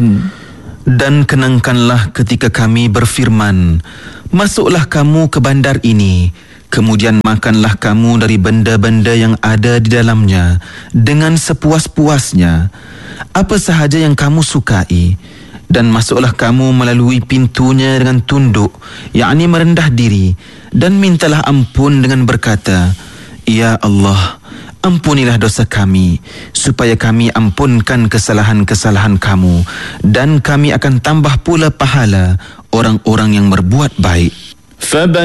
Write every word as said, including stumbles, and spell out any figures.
Mm-hmm. Dan kenangkanlah ketika kami berfirman, masuklah kamu ke bandar ini, kemudian makanlah kamu dari benda-benda yang ada di dalamnya dengan sepuas-puasnya, apa sahaja yang kamu sukai. Dan masuklah kamu melalui pintunya dengan tunduk, yakni merendah diri, dan mintalah ampun dengan berkata, Ya Allah, ampunilah dosa kami, supaya kami ampunkan kesalahan-kesalahan kamu, dan kami akan tambah pula pahala orang-orang yang berbuat baik.